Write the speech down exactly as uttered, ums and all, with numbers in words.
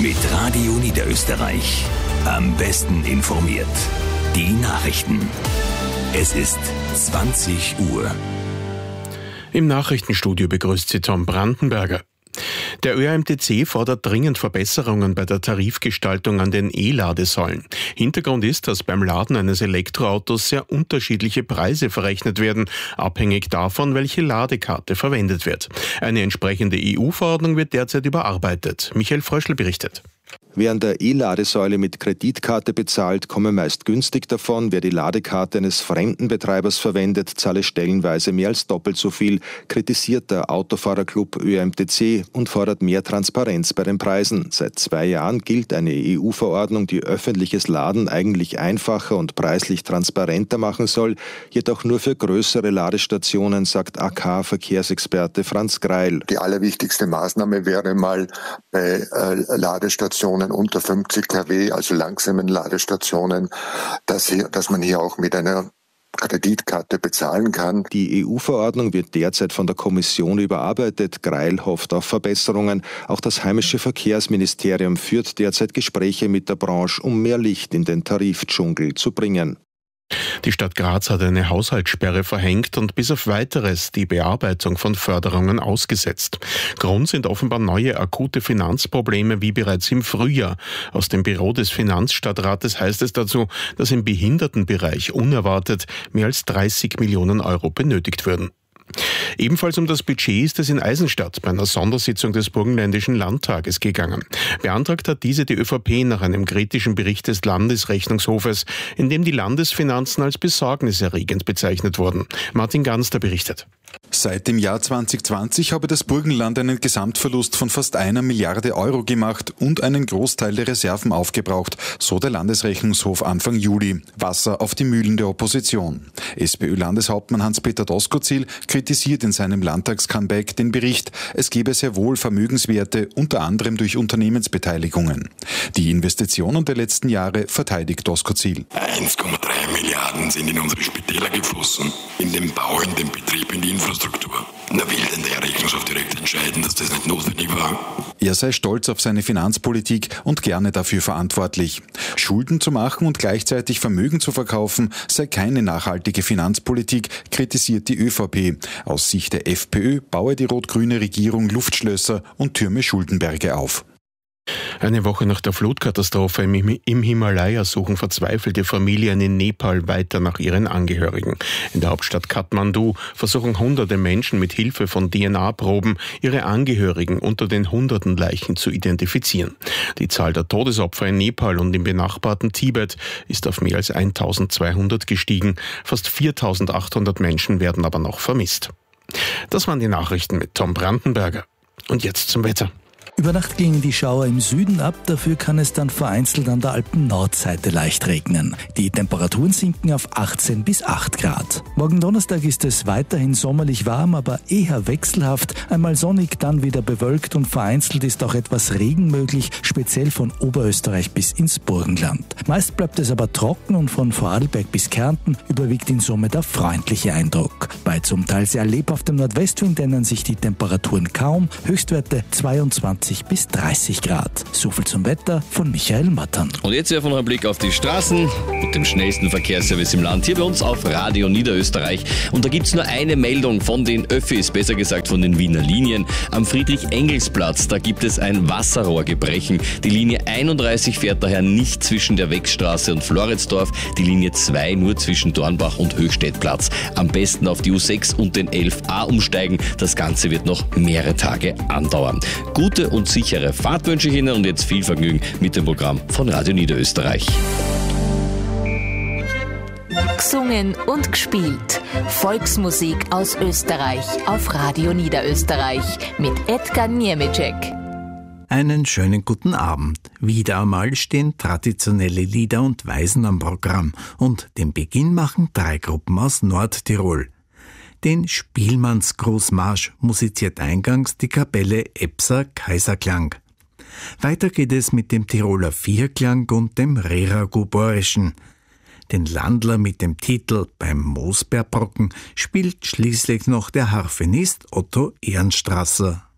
Mit Radio Niederösterreich. Am besten informiert. Die Nachrichten. Es ist zwanzig Uhr. Im Nachrichtenstudio begrüßt Sie Tom Brandenberger. Der Ö A M T C fordert dringend Verbesserungen bei der Tarifgestaltung an den E-Ladesäulen. Hintergrund ist, dass beim Laden eines Elektroautos sehr unterschiedliche Preise verrechnet werden, abhängig davon, welche Ladekarte verwendet wird. Eine entsprechende E U-Verordnung wird derzeit überarbeitet. Michael Fröschl berichtet. Wer an der E-Ladesäule mit Kreditkarte bezahlt, komme meist günstig davon. Wer die Ladekarte eines fremden Betreibers verwendet, zahle stellenweise mehr als doppelt so viel, kritisiert der Autofahrerclub Ö A M T C und fordert mehr Transparenz bei den Preisen. Seit zwei Jahren gilt eine E U-Verordnung, die öffentliches Laden eigentlich einfacher und preislich transparenter machen soll, jedoch nur für größere Ladestationen, sagt A K-Verkehrsexperte Franz Greil. Die allerwichtigste Maßnahme wäre mal bei äh, Ladestationen unter fünfzig Kilowatt, also langsamen Ladestationen, dass, hier, dass man hier auch mit einer Kreditkarte bezahlen kann. Die E U-Verordnung wird derzeit von der Kommission überarbeitet. Greil hofft auf Verbesserungen. Auch das heimische Verkehrsministerium führt derzeit Gespräche mit der Branche, um mehr Licht in den Tarifdschungel zu bringen. Die Stadt Graz hat eine Haushaltssperre verhängt und bis auf Weiteres die Bearbeitung von Förderungen ausgesetzt. Grund sind offenbar neue akute Finanzprobleme wie bereits im Frühjahr. Aus dem Büro des Finanzstadtrates heißt es dazu, dass im Behindertenbereich unerwartet mehr als dreißig Millionen Euro benötigt würden. Ebenfalls um das Budget ist es in Eisenstadt bei einer Sondersitzung des Burgenländischen Landtages gegangen. Beantragt hat diese die ÖVP nach einem kritischen Bericht des Landesrechnungshofes, in dem die Landesfinanzen als besorgniserregend bezeichnet wurden. Martin Ganster berichtet. Seit dem Jahr zwanzig zwanzig habe das Burgenland einen Gesamtverlust von fast einer Milliarde Euro gemacht und einen Großteil der Reserven aufgebraucht, so der Landesrechnungshof Anfang Juli. Wasser auf die Mühlen der Opposition. SPÖ-Landeshauptmann Hans-Peter Doskozil kritisiert in seinem Landtags-Comeback den Bericht, es gebe sehr wohl Vermögenswerte, unter anderem durch Unternehmensbeteiligungen. Die Investitionen der letzten Jahre verteidigt Doskozil. eins Komma drei Milliarden sind in unsere Spitäler geflossen, in den Bau, in den Betrieb, in die Infrastruktur. Da will denn der Rechnungshof direkt entscheiden, dass das nicht notwendig war. Er sei stolz auf seine Finanzpolitik und gerne dafür verantwortlich. Schulden zu machen und gleichzeitig Vermögen zu verkaufen sei keine nachhaltige Finanzpolitik, kritisiert die ÖVP. Aus Sicht der FPÖ baue die rot-grüne Regierung Luftschlösser und türme Schuldenberge auf. Eine Woche nach der Flutkatastrophe im, im Himalaya suchen verzweifelte Familien in Nepal weiter nach ihren Angehörigen. In der Hauptstadt Kathmandu versuchen hunderte Menschen mit Hilfe von D N A-Proben ihre Angehörigen unter den hunderten Leichen zu identifizieren. Die Zahl der Todesopfer in Nepal und im benachbarten Tibet ist auf mehr als eintausendzweihundert gestiegen. Fast viertausendachthundert Menschen werden aber noch vermisst. Das waren die Nachrichten mit Tom Brandenberger. Und jetzt zum Wetter. Über Nacht gingen die Schauer im Süden ab, dafür kann es dann vereinzelt an der Alpen-Nordseite leicht regnen. Die Temperaturen sinken auf achtzehn bis acht Grad. Morgen Donnerstag ist es weiterhin sommerlich warm, aber eher wechselhaft. Einmal sonnig, dann wieder bewölkt und vereinzelt ist auch etwas Regen möglich, speziell von Oberösterreich bis ins Burgenland. Meist bleibt es aber trocken und von Vorarlberg bis Kärnten überwiegt in Summe der freundliche Eindruck. Bei zum Teil sehr lebhaftem Nordwestwind ändern sich die Temperaturen kaum, Höchstwerte zweiundzwanzig bis dreißig Grad. So viel zum Wetter von Michael Mattern. Und jetzt werfen wir noch einen Blick auf die Straßen mit dem schnellsten Verkehrsservice im Land. Hier bei uns auf Radio Niederösterreich. Und da gibt es nur eine Meldung von den Öffis, besser gesagt von den Wiener Linien. Am Friedrich-Engels-Platz, da gibt es ein Wasserrohrgebrechen. Die Linie einunddreißig fährt daher nicht zwischen der Wechstraße und Floridsdorf. Die Linie zwei nur zwischen Dornbach und Höchstädtplatz. Am besten auf die U sechs und den elf a umsteigen. Das Ganze wird noch mehrere Tage andauern. Gute und sichere Fahrt wünsche ich Ihnen und jetzt viel Vergnügen mit dem Programm von Radio Niederösterreich. Gesungen und gespielt. Volksmusik aus Österreich auf Radio Niederösterreich mit Edgar Niemicek. Einen schönen guten Abend. Wieder einmal stehen traditionelle Lieder und Weisen am Programm und den Beginn machen drei Gruppen aus Nordtirol. Den Spielmannsgrußmarsch musiziert eingangs die Kapelle Epser Kaiserklang. Weiter geht es mit dem Tiroler Vierklang und dem Reraguborischen. Den Landler mit dem Titel Beim Moosbeerbrocken spielt schließlich noch der Harfenist Otto Ehrenstrasser.